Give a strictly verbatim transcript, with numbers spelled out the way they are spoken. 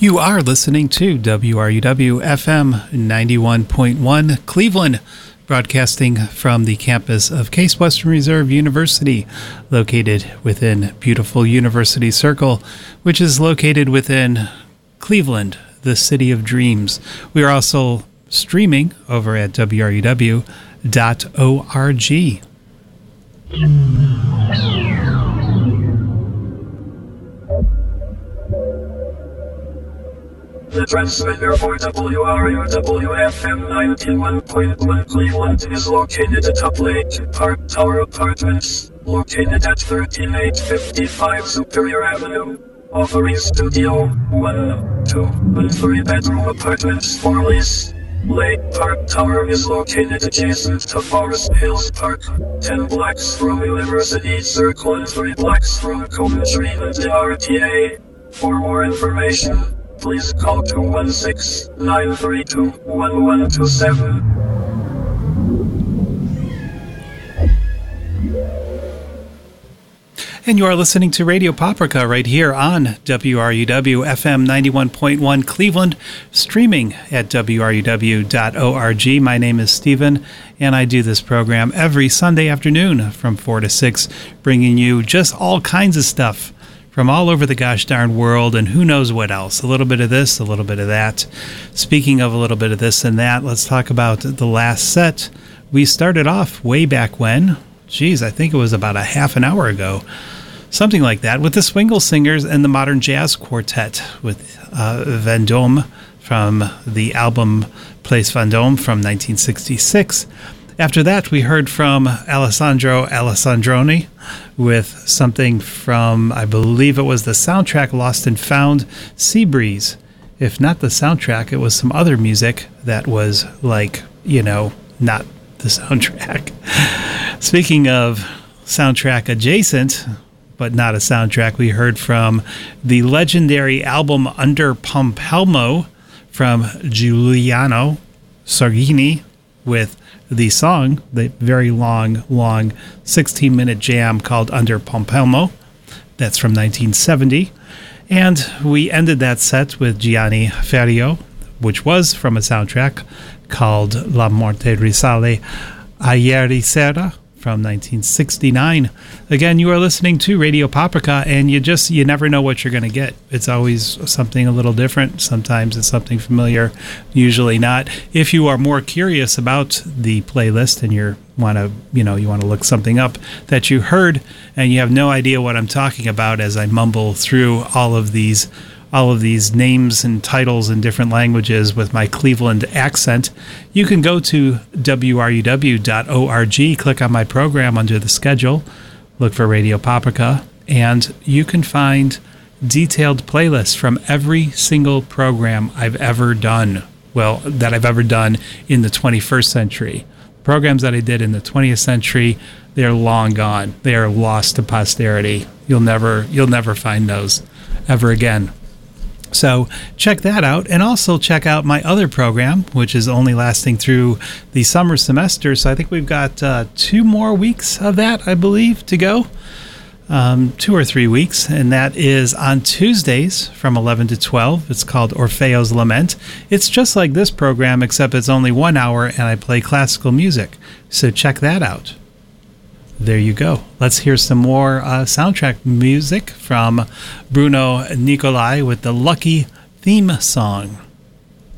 You are listening to W R U W F M ninety-one point one Cleveland, broadcasting from the campus of Case Western Reserve University, located within beautiful University Circle, which is located within Cleveland, the city of dreams. We are also streaming over at W R U W dot org. The transmitter for W R U W F M ninety-one point one Cleveland is located atop Lake Park Tower Apartments, located at thirteen eight fifty-five Superior Avenue, offering Studio one, two, and three bedroom apartments for lease. Lake Park Tower is located adjacent to Forest Hills Park, ten blocks from University Circle and three blocks from Coventry and the R T A. For more information, please call two one six, nine three two, one one two seven. And you are listening to Radio Paprika right here on W R U W F M ninety-one point one Cleveland, streaming at W R U W dot org. My name is Stephen, and I do this program every Sunday afternoon from four to six, bringing you just all kinds of stuff from all over the gosh darn world, and who knows what else. A little bit of this, a little bit of that. Speaking of a little bit of this and that, let's talk about the last set. We started off way back when, geez, I think it was about a half an hour ago, something like that, with the Swingle Singers and the Modern Jazz Quartet with uh, Vendôme from the album Place Vendôme from nineteen sixty-six. After that, we heard from Alessandro Alessandroni with something from, I believe it was the soundtrack Lost and Found, Sea Breeze. If not the soundtrack, it was some other music that was like, you know, not the soundtrack. Speaking of soundtrack adjacent, but not a soundtrack, we heard from the legendary album Under Pompelmo from Giuliano Sorgini with the song, the very long, long sixteen-minute jam called Under Pompelmo. That's from nineteen seventy. And we ended that set with Gianni Ferrio, which was from a soundtrack called La Morte risale a ieri sera from nineteen sixty-nine. Again, you are listening to Radio Paprika, and you just, you never know what you're going to get. It's always something a little different. Sometimes it's something familiar, usually not. If you are more curious about the playlist and you want to, you know, you want to look something up that you heard and you have no idea what I'm talking about as I mumble through all of these all of these names and titles in different languages with my Cleveland accent, you can go to W R U W dot org, click on my program under the schedule, look for Radio Paprika, and you can find detailed playlists from every single program I've ever done, well, that I've ever done in the twenty-first century. Programs that I did in the twentieth century, they're long gone. They are lost to posterity. You'll never, you'll never find those ever again. So check that out, and also check out my other program, which is only lasting through the summer semester. So I think we've got uh, two more weeks of that, I believe, to go. Um, two or three weeks, and that is on Tuesdays from eleven to twelve. It's called Orfeo's Lament. It's just like this program, except it's only one hour, and I play classical music. So check that out. There you go. Let's hear some more uh, soundtrack music from Bruno Nicolai with the Lucky theme song.